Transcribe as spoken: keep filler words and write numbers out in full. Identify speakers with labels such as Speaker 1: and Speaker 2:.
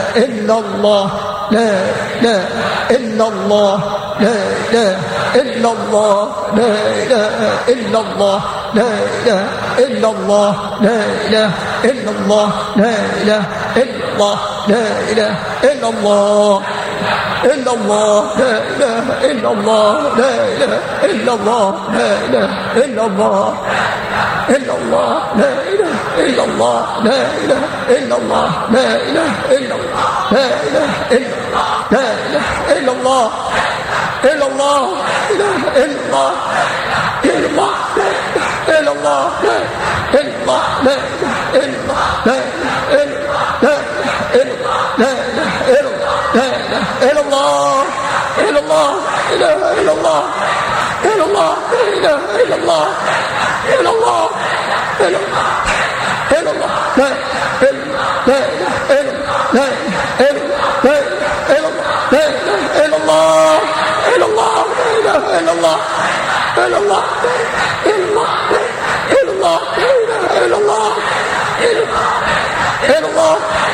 Speaker 1: إلا الله لا إله إلا الله لا إله إلا الله لا إله إلا الله لا إله إلا الله لا إله إلا الله لا إله إلا الله لا إله إلا الله إلا الله لا إله إلا الله لا إله إلا الله لا إله إلا الله إلا الله لا إله إلا الله لا إله إلا الله لا إله إلا الله لا إله إلا الله لا إله إلا الله إلا الله إله إلا الله إلا الله إلا الله لا إلا الله لا إله إلا الله لا إله إلا الله لا إله إلا الله لا إله إلا الله إله إلا الله إلا الله لا إله إلا الله إلا الله إلا الله إلا الله لا لا إله لا إله لا إله لا إله إلا الله إلا الله لا إله إلا الله إلا الله إلا الله إلا الله لا إله إلا الله إلا الله إلا الله